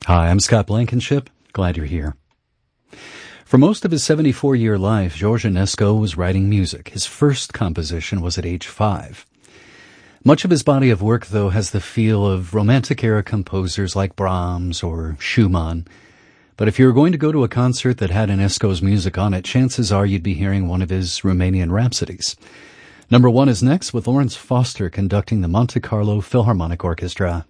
Hi, I'm Scott Blankenship. Glad you're here. For most of his 74-year life, George Enesco was writing music. His first composition was at age 5. Much of his body of work, though, has the feel of Romantic-era composers like Brahms or Schumann. But if you were going to go to a concert that had Enesco's music on it, chances are you'd be hearing one of his Romanian Rhapsodies. Number 1 is next, with Lawrence Foster conducting the Monte Carlo Philharmonic Orchestra.